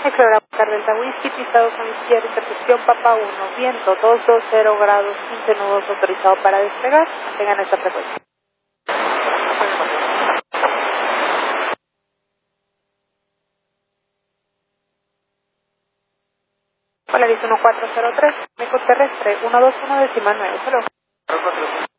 Explora Oscar Delta Whisky, pistado con izquierda, intercepción Papa 1, viento 220 grados, 15 nudos autorizado para despegar. Mantengan esta frecuencia. Polaris 1403, Meco terrestre 121 decimal 9, hello.